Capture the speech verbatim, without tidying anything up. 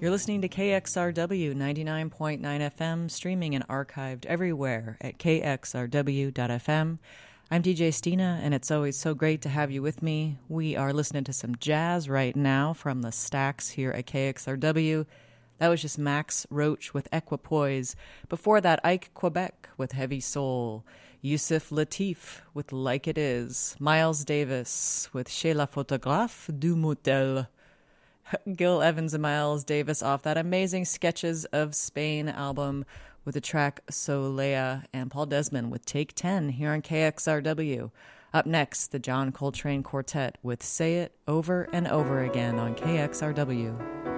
You're listening to K X R W ninety-nine point nine F M, streaming and archived everywhere at k x r w dot f m. I'm D J Stina, and it's always so great to have you with me. We are listening to some jazz right now from the Stacks here at K X R W. That was just Max Roach with Equipoise. Before that, Ike Quebec with Heavy Soul. Yusuf Latif with Like It Is. Miles Davis with Chez la Photographe du Motel. Gil Evans and Miles Davis off that amazing Sketches of Spain album with the track Solea, and Paul Desmond with Take ten here on K X R W. Up next, the John Coltrane Quartet with Say It Over and Over Again on K X R W.